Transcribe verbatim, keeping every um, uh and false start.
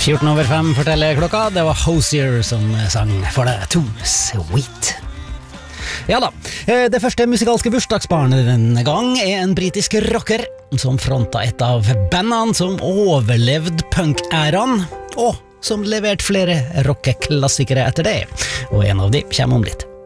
fjorten over fem forteller klokka. Det var Hozier som sang for deg Too Sweet. Ja da, det første musikalske bursdagsbarnet denne gang er en britisk rocker som fronta et av bandene som overlevde punk-æraen, og som leverte flere rockeklassikere etter det. Og en av de kommer om litt.